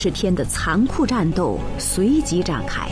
10天的残酷战斗随即展开。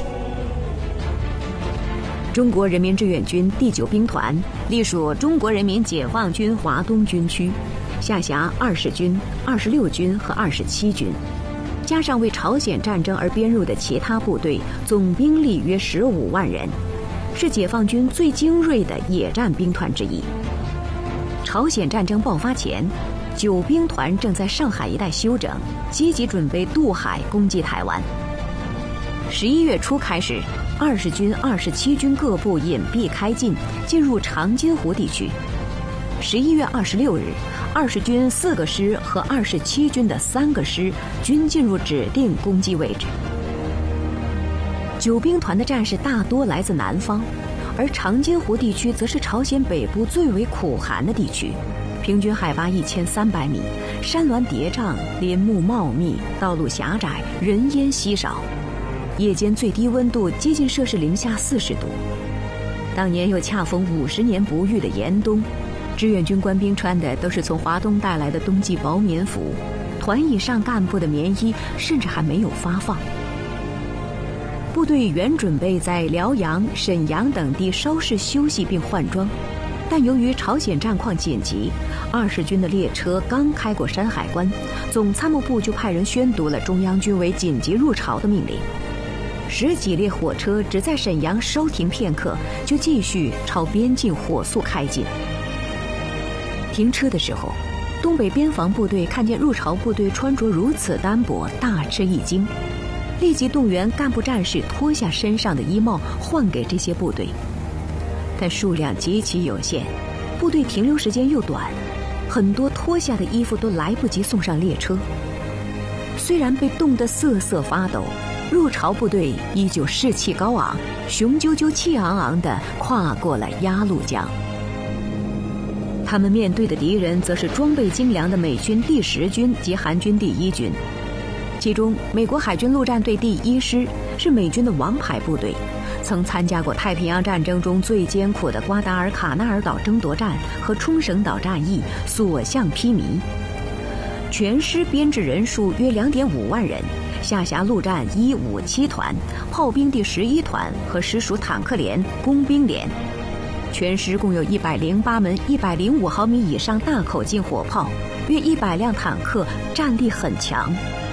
中国人民志愿军第9兵团隶属中国人民解放军华东军区，下辖20军、26军和27军，加上为朝鲜战争而编入的其他部队，总兵力约15万人，是解放军最精锐的野战兵团之一。朝鲜战争爆发前，9兵团正在上海一带休整，积极准备渡海攻击台湾。11月初开始，20军、27军各部隐蔽开进，进入长津湖地区。11月26日，20军4个师和27军的3个师均进入指定攻击位置。9兵团的战士大多来自南方，而长津湖地区则是朝鲜北部最为苦寒的地区，平均海拔1300米，山峦叠嶂，林木茂密，道路狭窄，人烟稀少，夜间最低温度接近摄氏-40度。当年又恰逢50年不遇的严冬，志愿军官兵穿的都是从华东带来的冬季薄棉服，团以上干部的棉衣甚至还没有发放。部队原准备在辽阳、沈阳等地稍事休息并换装，但由于朝鲜战况紧急，20军的列车刚开过山海关，总参谋部就派人宣读了中央军委紧急入朝的命令。10几列火车只在沈阳稍停片刻，就继续朝边境火速开进。停车的时候，东北边防部队看见入朝部队穿着如此单薄，大吃一惊，立即动员干部战士脱下身上的衣帽换给这些部队，但数量极其有限，部队停留时间又短，很多脱下的衣服都来不及送上列车。虽然被冻得瑟瑟发抖，入朝部队依旧士气高昂，雄赳赳气昂昂地跨过了鸭绿江。他们面对的敌人则是装备精良的美军第10军及韩军第1军，其中美国海军陆战队第1师是美军的王牌部队，曾参加过太平洋战争中最艰苦的瓜达尔卡纳尔岛争夺战和冲绳岛战役，所向披靡。全师编制人数约2.5万人，下辖陆战157团、炮兵第11团和实属坦克连、工兵连。全师共有108门105毫米以上大口径火炮，约100辆坦克，战力很强。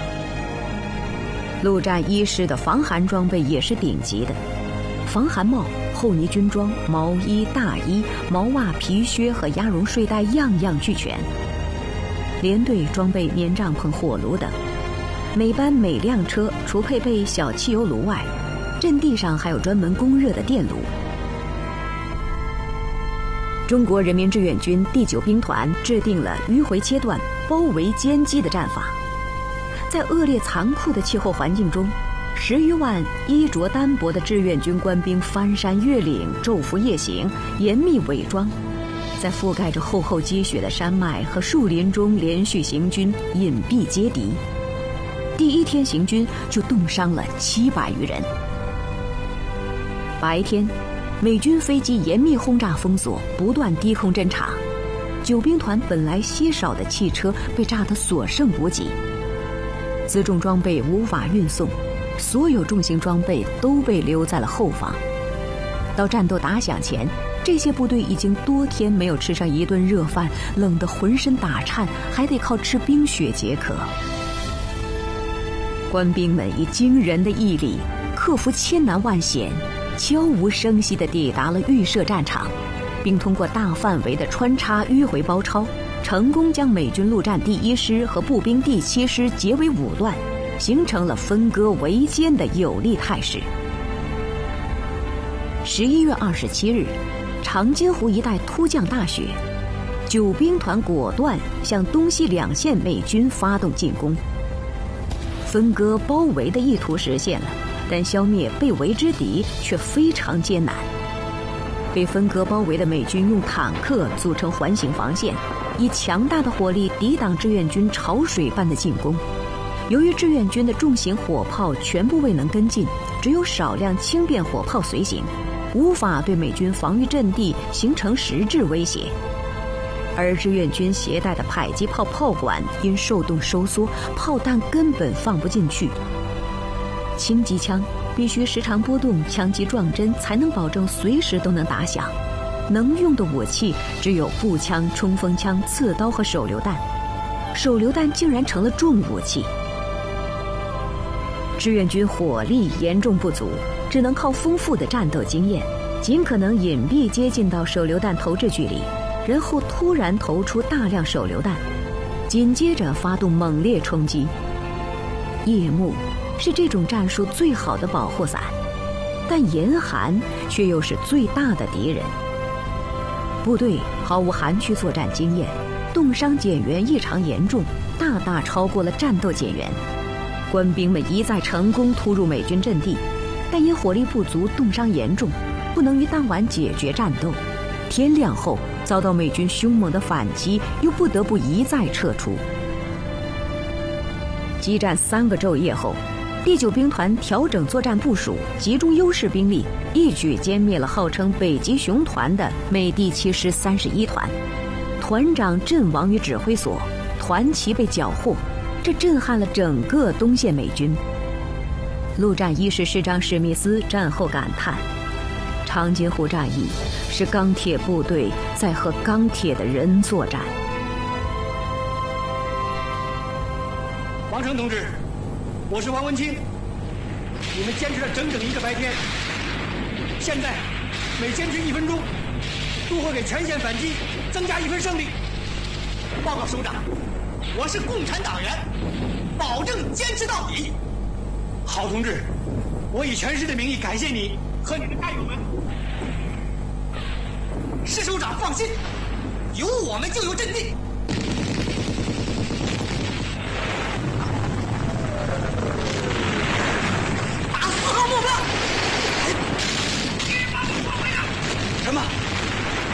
陆战1师的防寒装备也是顶级的，防寒帽、厚呢军装、毛衣、大衣、毛袜、皮靴和鸭绒睡袋样样俱全。连队装备棉帐篷、火炉等，每班每辆车除配备小汽油炉外，阵地上还有专门供热的电炉。中国人民志愿军第9兵团制定了迂回切断、包围歼击的战法。在恶劣残酷的气候环境中，10余万衣着单薄的志愿军官兵翻山越岭，昼伏夜行，严密伪装，在覆盖着厚厚积雪的山脉和树林中连续行军，隐蔽接敌。第1天行军就冻伤了700余人。白天，美军飞机严密轰炸封锁，不断低空侦察，9兵团本来稀少的汽车被炸得所剩无几，辎重装备无法运送，所有重型装备都被留在了后方。到战斗打响前，这些部队已经多天没有吃上一顿热饭，冷得浑身打颤，还得靠吃冰雪解渴。官兵们以惊人的毅力克服千难万险，悄无声息地抵达了预设战场，并通过大范围的穿插迂回包抄，成功将美军陆战第1师和步兵第7师截为5段，形成了分割围歼的有利态势。11月27日，长津湖一带突降大雪，9兵团果断向东西2线美军发动进攻。分割包围的意图实现了，但消灭被围之敌却非常艰难。被分割包围的美军用坦克组成环形防线，以强大的火力抵挡志愿军潮水般的进攻。由于志愿军的重型火炮全部未能跟进，只有少量轻便火炮随行，无法对美军防御阵地形成实质威胁。 而志愿军携带的迫击炮炮管因受冻收缩，炮弹根本放不进去。轻机枪必须时常拨动枪击撞针，才能保证随时都能打响。能用的武器只有步枪、冲锋枪、刺刀和手榴弹，手榴弹竟然成了重武器。志愿军火力严重不足，只能靠丰富的战斗经验，尽可能隐蔽接近到手榴弹投掷距离，然后突然投出大量手榴弹，紧接着发动猛烈冲击。夜幕是这种战术最好的保护伞，但严寒却又是最大的敌人。部队毫无寒区作战经验，冻伤减员异常严重，大大超过了战斗减员。官兵们一再成功突入美军阵地，但因火力不足，冻伤严重，不能于当晚解决战斗。天亮后遭到美军凶猛的反击，又不得不一再撤出。激战3个昼夜后，第9兵团调整作战部署，集中优势兵力，一举歼灭了号称北极熊团的美第7师31团，团长阵亡于指挥所，团旗被缴获，这震撼了整个东线美军。陆战1师师长史密斯战后感叹：长津湖战役是钢铁部队在和钢铁的人作战。 王成同志，我是王文清，你们坚持了整整1个白天，现在每坚持1分钟，都会给全线反击增加1分胜利。报告首长，我是共产党员，保证坚持到底。好同志，我以全师的名义感谢你和你的战友们。师首长放心，有我们就有阵地。